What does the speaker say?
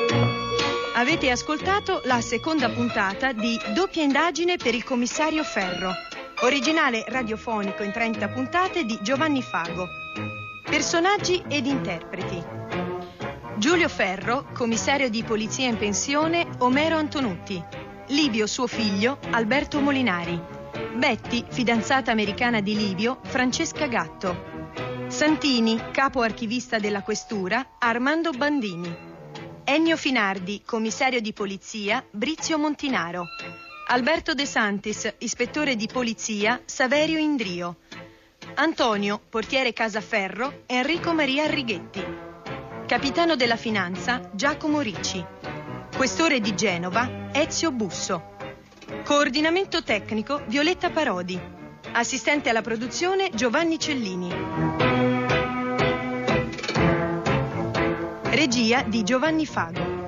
Avete ascoltato la seconda puntata di Doppia indagine per il commissario Ferro, originale radiofonico in 30 puntate di Giovanni Fago. Personaggi ed interpreti: Giulio Ferro, commissario di polizia in pensione, Omero Antonutti; Livio, suo figlio, Alberto Molinari; Betty, fidanzata americana di Livio, Francesca Gatto; Santini, capo archivista della questura, Armando Bandini; Ennio Finardi, commissario di polizia, Brizio Montinaro; Alberto De Santis, ispettore di polizia, Saverio Indrio; Antonio, portiere Casaferro, Enrico Maria Righetti; capitano della finanza, Giacomo Ricci; questore di Genova, Ezio Busso; coordinamento tecnico, Violetta Parodi; assistente alla produzione, Giovanni Cellini; regia di Giovanni Fago.